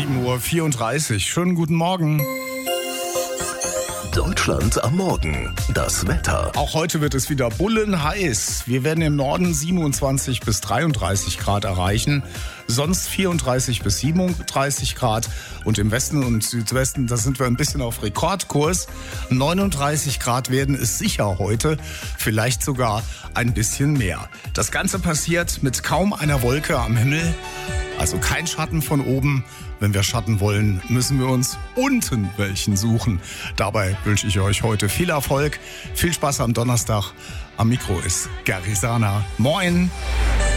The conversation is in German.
7:34 Uhr. Schönen guten Morgen. Deutschland am Morgen. Das Wetter. Auch heute wird es wieder bullenheiß. Wir werden im Norden 27 bis 33 Grad erreichen, sonst 34 bis 37 Grad. Und im Westen und Südwesten, da sind wir ein bisschen auf Rekordkurs. 39 Grad werden es sicher heute, vielleicht sogar ein bisschen mehr. Das Ganze passiert mit kaum einer Wolke am Himmel, also kein Schatten von oben. Wenn wir Schatten wollen, müssen wir uns unten welchen suchen. Dabei wünsche ich euch heute viel Erfolg, viel Spaß am Donnerstag. Am Mikro ist Gary Sana. Moin!